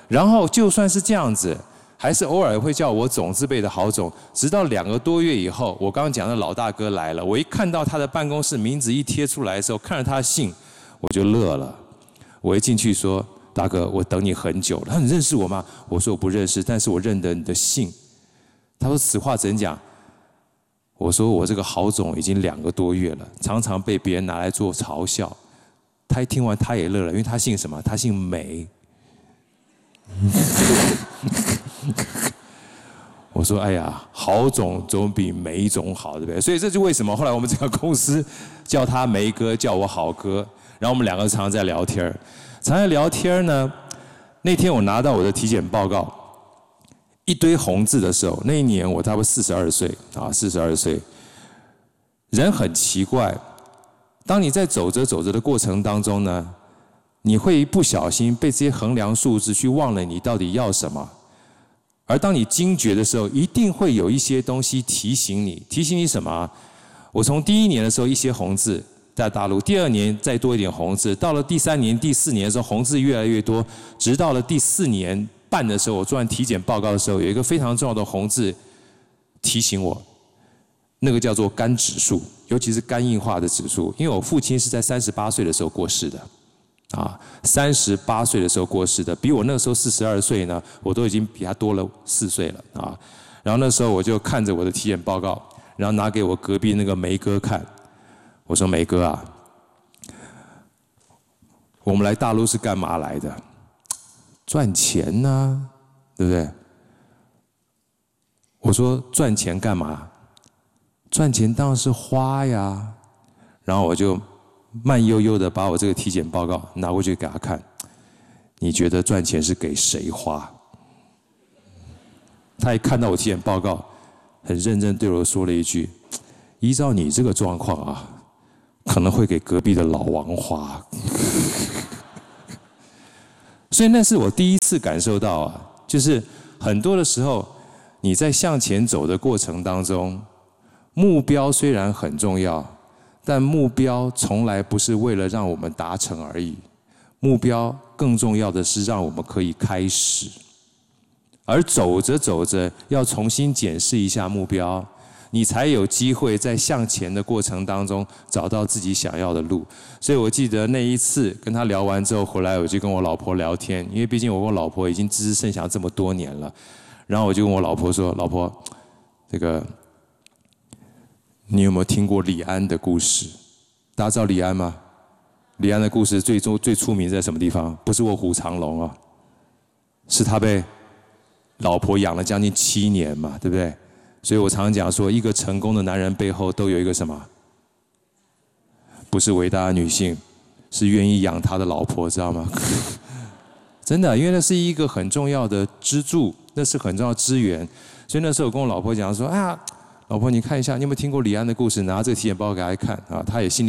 然后就算是这样子，还是偶尔会叫我总字辈的郝总。直到2个多月以后，我刚刚讲的老大哥来了，我一看到他的办公室名字一贴出来的时候，看着他的信，我就乐了。我一进去说：“大哥，我等你很久了。”他说：“你认识我吗？”我说：“我不认识，但是我认得你的信。”他说：“此话怎讲？”我说：“我这个郝总已经2个多月了，常常被别人拿来做嘲笑。”他一听完他也乐了，因为他姓什么？他姓梅。我说：“哎呀，郝总总比梅总好，对不对？”所以这就为什么后来我们这个公司叫他梅哥，叫我郝哥。然后我们2个常常在聊天，常在聊天呢。那天我拿到我的体检报告，一堆红字的时候，那一年我差不多42岁啊，42岁。人很奇怪，当你在走着走着的过程当中呢，你会不小心被这些衡量数字去忘了你到底要什么。而当你惊觉的时候，一定会有一些东西提醒你，提醒你什么？我从第1年的时候一些红字在大陆，第2年再多一点红字，到了第3年、第4年的时候，红字越来越多，直到了第4年半的时候，我做完体检报告的时候，有一个非常重要的红字提醒我，那个叫做肝指数，尤其是肝硬化的指数。因为我父亲是在38岁的时候过世的。38岁的时候过世的，比我那个时候42岁呢，我都已经比他多了4岁了啊。然后那时候我就看着我的体检报告，然后拿给我隔壁那个梅哥看，我说：“梅哥啊，我们来大陆是干嘛来的？赚钱呢，对不对？”我说：“赚钱干嘛？赚钱当然是花呀。”然后我就慢悠悠的把我这个体检报告拿过去给他看，你觉得赚钱是给谁花？他一看到我体检报告，很认真对我说了一句：“依照你这个状况啊，可能会给隔壁的老王花。”所以那是我第一次感受到啊，就是很多的时候你在向前走的过程当中，目标虽然很重要，但目标从来不是为了让我们达成而已，目标更重要的是让我们可以开始。而走着走着，要重新检视一下目标，你才有机会在向前的过程当中找到自己想要的路。所以我记得那一次跟他聊完之后，回来我就跟我老婆聊天，因为毕竟我跟我老婆已经知识甚详这么多年了。然后我就跟我老婆说：“老婆，这个你有没有听过李安的故事？大家知道李安吗？李安的故事最出名在什么地方？不是卧虎藏龙啊，是他被老婆养了将近7年嘛，对不对？所以我常常讲说，一个成功的男人背后都有一个什么？不是伟大的女性，是愿意养他的老婆，知道吗？真的，因为那是一个很重要的支柱，那是很重要的资源。所以那时候我跟我老婆讲说：“啊，老婆你看一下，你有没有听过李安的故事？”拿这个体检报告给她看啊，她也心里